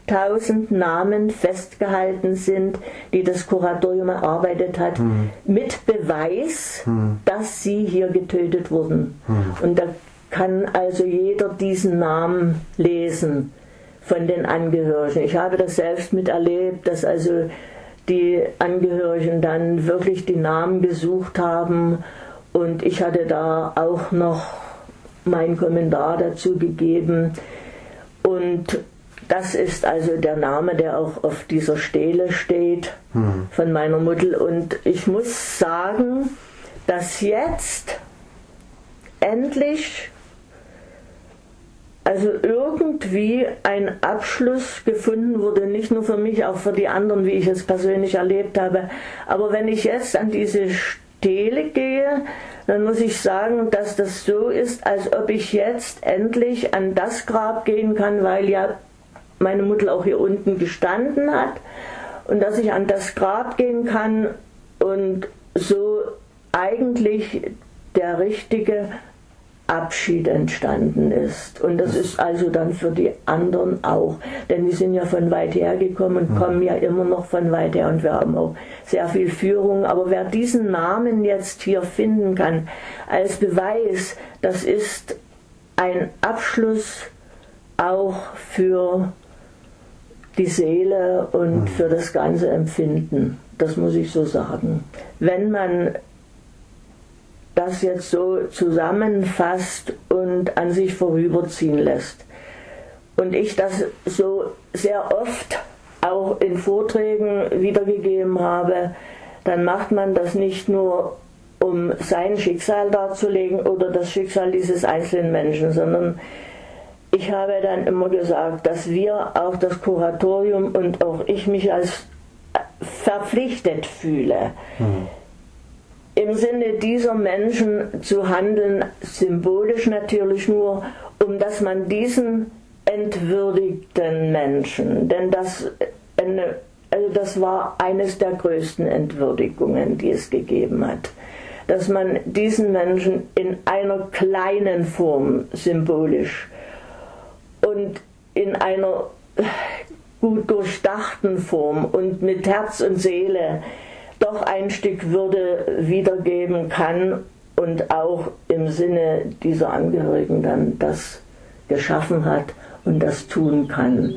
50.000 Namen festgehalten sind, die das Kuratorium erarbeitet hat, mit Beweis, dass sie hier getötet wurden. Und da kann also jeder diesen Namen lesen von den Angehörigen. Ich habe das selbst miterlebt, dass also die Angehörigen dann wirklich die Namen gesucht haben, und ich hatte da auch noch meinen Kommentar dazu gegeben. Und das ist also der Name, der auch auf dieser Stele steht von meiner Mutter. Und ich muss sagen, dass jetzt endlich also irgendwie ein Abschluss gefunden wurde, nicht nur für mich, auch für die anderen, wie ich es persönlich erlebt habe. Aber wenn ich jetzt an diese Stele gehe, dann muss ich sagen, dass das so ist, als ob ich jetzt endlich an das Grab gehen kann, weil ja meine Mutter auch hier unten gestanden hat, und dass ich an das Grab gehen kann und so eigentlich der richtige Abschied entstanden ist. Und das ist also dann für die anderen auch, denn die sind ja von weit her gekommen und kommen ja immer noch von weit her, und wir haben auch sehr viel Führung. Aber wer diesen Namen jetzt hier finden kann als Beweis, das ist ein Abschluss auch für die Seele und für das ganze Empfinden. Das muss ich so sagen. Wenn man das jetzt so zusammenfasst und an sich vorüberziehen lässt, und ich das so sehr oft auch in Vorträgen wiedergegeben habe, dann macht man das nicht nur, um sein Schicksal darzulegen oder das Schicksal dieses einzelnen Menschen, sondern ich habe dann immer gesagt, dass wir, auch das Kuratorium und auch ich, mich als verpflichtet fühle, im Sinne dieser Menschen zu handeln, symbolisch natürlich nur, um dass man diesen entwürdigten Menschen, denn das war eines der größten Entwürdigungen, die es gegeben hat, dass man diesen Menschen in einer kleinen Form symbolisch und in einer gut durchdachten Form und mit Herz und Seele doch ein Stück Würde wiedergeben kann und auch im Sinne dieser Angehörigen dann das geschaffen hat und das tun kann.